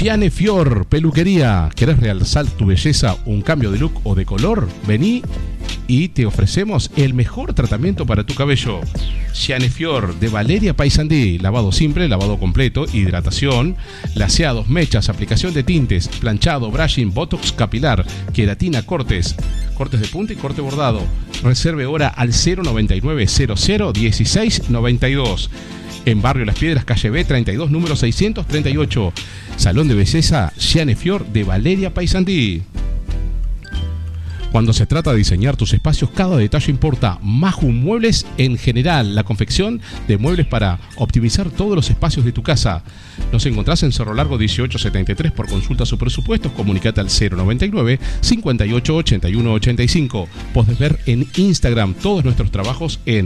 Ciane Fior, peluquería. ¿Querés realzar tu belleza, un cambio de look o de color? Vení y te ofrecemos el mejor tratamiento para tu cabello. Ciane Fior de Valeria Paysandí. Lavado simple, lavado completo, hidratación, laseados, mechas, aplicación de tintes, planchado, brushing, botox capilar, queratina, cortes de punta y corte bordado. Reserve hora al 099 00 16 92. En Barrio Las Piedras, calle B 32, número 638. Salón de belleza Ciane Fior de Valeria Paysandí. Cuando se trata de diseñar tus espacios, cada detalle importa. Maju Muebles en general, la confección de muebles para optimizar todos los espacios de tu casa. Nos encontrás en Cerro Largo 1873. Por consultas o presupuestos, comunicate al 099 58 81 85. Podés ver en Instagram todos nuestros trabajos en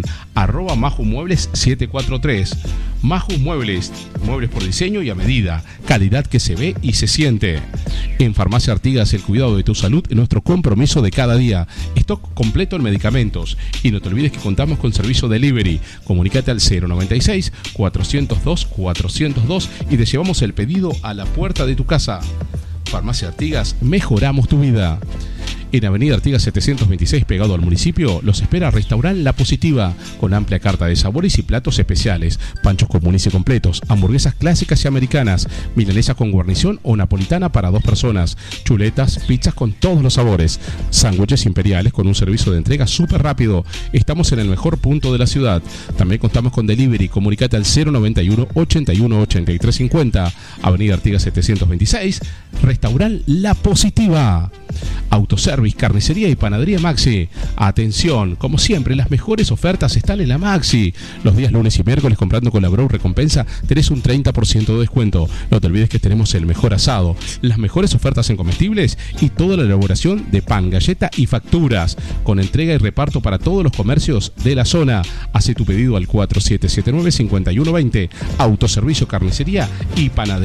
@majumuebles743. Maju Muebles, muebles por diseño y a medida, calidad que se ve y se siente. En Farmacia Artigas, el cuidado de tu salud es nuestro compromiso de cada día. Stock completo en medicamentos. Y no te olvides que contamos con servicio delivery. Comunicate al 096 402 402 y te llevamos el pedido a la puerta de tu casa. Farmacia Artigas, mejoramos tu vida. En Avenida Artigas 726, pegado al municipio, los espera Restaurant La Positiva, con amplia carta de sabores y platos especiales, panchos comunes y completos, hamburguesas clásicas y americanas, milanesa con guarnición o napolitana para 2 personas, chuletas, pizzas con todos los sabores, sándwiches imperiales con un servicio de entrega súper rápido. Estamos en el mejor punto de la ciudad. También contamos con delivery. Comunicate al 091 81 83 50. Avenida Artigas 726, Restaurant La Positiva. Autoservice, carnicería y panadería Maxi. Atención, como siempre, las mejores ofertas están en la Maxi. Los días lunes y miércoles, comprando con la Bro Recompensa, tenés un 30% de descuento. No te olvides que tenemos el mejor asado, las mejores ofertas en comestibles y toda la elaboración de pan, galleta y facturas, con entrega y reparto para todos los comercios de la zona. Hace tu pedido al 4779-5120. Autoservicio, carnicería y panadería